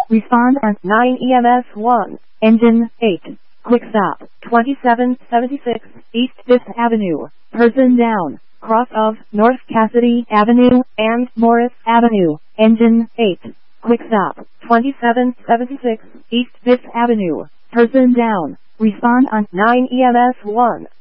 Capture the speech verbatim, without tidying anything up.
Respond on nine E M S one. Engine eight. Quick stop. twenty-seven seventy-six East fifth Avenue. Person down. Cross of North Cassidy Avenue and Morris Avenue. Engine eight. Quick stop. twenty-seven seventy-six East fifth Avenue. Person down. Respond on nine E M S one.